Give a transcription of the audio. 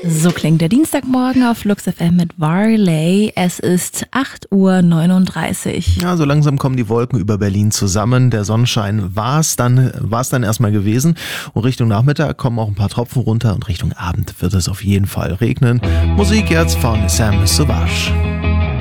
So klingt der Dienstagmorgen auf Flux FM mit Varley. Es ist 8:39 Uhr. Ja, so langsam kommen die Wolken über Berlin zusammen. Der Sonnenschein war's dann erstmal gewesen. Und Richtung Nachmittag kommen auch ein paar Tropfen runter und Richtung Abend wird es auf jeden Fall regnen. Musik jetzt von Sam Sauvage.